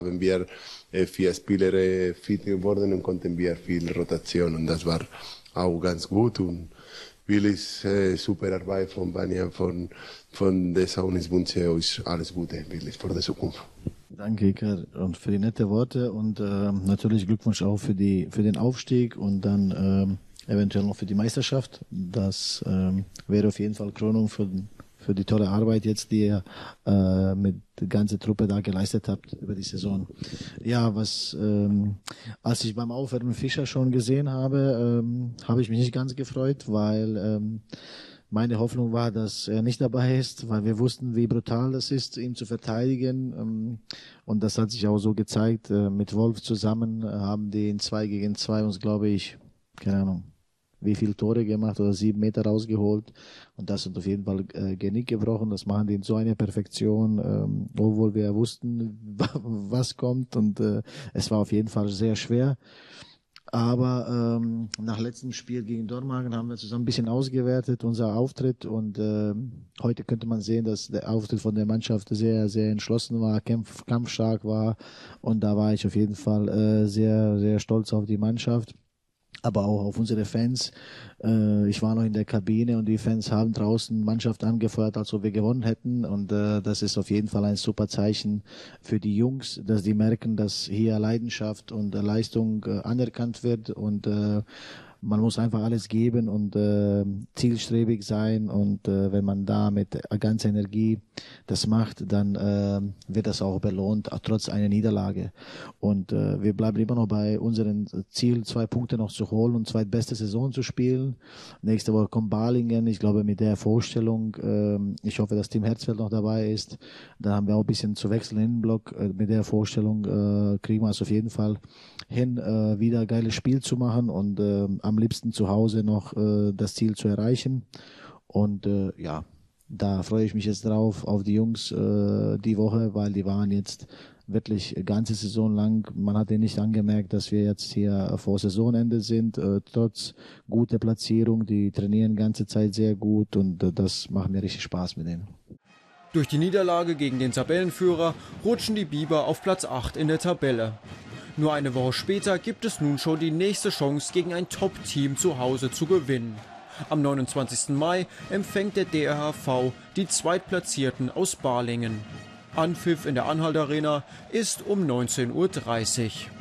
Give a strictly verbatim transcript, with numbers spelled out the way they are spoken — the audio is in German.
Wenn wir äh, vier Spieler äh, fit geworden und konnten wir viel Rotation und das war auch ganz gut und wirklich äh, super Arbeit von Vanja, von, von der Saunisbunze, ist alles Gute wirklich für die Zukunft. Danke, Iker, und für die nette Worte und äh, natürlich Glückwunsch auch für die für den Aufstieg und dann äh, eventuell noch für die Meisterschaft. Das äh, wäre auf jeden Fall Krönung für für die tolle Arbeit jetzt, die ihr äh, mit der ganzen Truppe da geleistet habt über die Saison. Ja, was ähm, als ich beim Aufwärmen Fischer schon gesehen habe, ähm, habe ich mich nicht ganz gefreut, weil ähm, meine Hoffnung war, dass er nicht dabei ist, weil wir wussten, wie brutal das ist, ihn zu verteidigen. Und das hat sich auch so gezeigt. Mit Wolf zusammen haben die in zwei gegen zwei uns, glaube ich, keine Ahnung, wie viele Tore gemacht oder sieben Meter rausgeholt. Und das hat auf jeden Fall äh, Genick gebrochen. Das machen die in so einer Perfektion, ähm, obwohl wir wussten, was kommt. Und äh, es war auf jeden Fall sehr schwer. Aber ähm, nach letztem Spiel gegen Dormagen haben wir zusammen ein bisschen ausgewertet, unser Auftritt. Und äh, heute könnte man sehen, dass der Auftritt von der Mannschaft sehr, sehr entschlossen war, kampf, kampfstark war. Und da war ich auf jeden Fall äh, sehr, sehr stolz auf die Mannschaft. Aber auch auf unsere Fans. Äh, ich war noch in der Kabine und die Fans haben draußen Mannschaft angefeuert, als ob wir gewonnen hätten. Und äh, das ist auf jeden Fall ein super Zeichen für die Jungs, dass die merken, dass hier Leidenschaft und äh, Leistung äh, anerkannt wird. Und äh, man muss einfach alles geben und äh, zielstrebig sein. Und äh, wenn man da mit ganzer Energie das macht, dann äh, wird das auch belohnt, trotz einer Niederlage. Und äh, wir bleiben immer noch bei unserem Ziel, zwei Punkte noch zu holen und zweitbeste Saison zu spielen. Nächste Woche kommt Balingen. Ich glaube, mit der Vorstellung, äh, ich hoffe, dass Tim Herzfeld noch dabei ist. Da haben wir auch ein bisschen zu wechseln in den Block. Äh, mit der Vorstellung äh, kriegen wir es auf jeden Fall hin, äh, wieder ein geiles Spiel zu machen und äh, am liebsten zu Hause noch äh, das Ziel zu erreichen. Und äh, ja, da freue ich mich jetzt drauf, auf die Jungs äh, die Woche, weil die waren jetzt wirklich ganze Saison lang. Man hat denen nicht angemerkt, dass wir jetzt hier vor Saisonende sind, äh, trotz guter Platzierung. Die trainieren ganze Zeit sehr gut und äh, das macht mir richtig Spaß mit denen. Durch die Niederlage gegen den Tabellenführer rutschen die Biber auf Platz acht in der Tabelle. Nur eine Woche später gibt es nun schon die nächste Chance, gegen ein Top-Team zu Hause zu gewinnen. Am neunundzwanzigsten Mai empfängt der D R H V die Zweitplatzierten aus Balingen. Anpfiff in der Anhalt Arena ist um neunzehn Uhr dreißig.